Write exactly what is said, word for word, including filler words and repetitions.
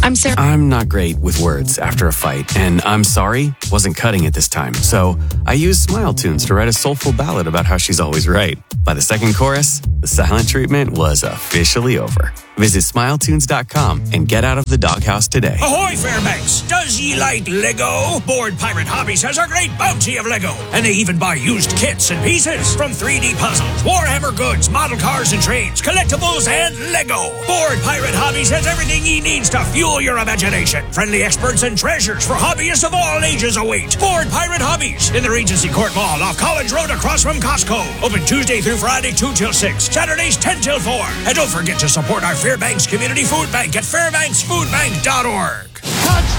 I'm Sarah. I'm not great with words after a fight, and I'm sorry wasn't cutting it this time. So I used Smile Tunes to write a soulful ballad about how she's always right. By the second chorus, the silent treatment was officially over. Visit smile tunes dot com and get out of the doghouse today. Ahoy, Fairbanks! Does ye like Lego? Board Pirate Hobbies has a great bounty of Lego, and they even buy used kits and pieces from three D puzzles, Warhammer goods, model cars and trains, collectibles, and Lego. Board Pirate Hobbies has everything ye needs to fuel your imagination. Friendly experts and treasures for hobbyists of all ages await. Board Pirate Hobbies in the Regency Court Mall off College Road across from Costco. Open Tuesday through Friday, two till six. Saturdays, ten till four. And don't forget to support our Fairbanks Community Food Bank at fairbanks food bank dot org.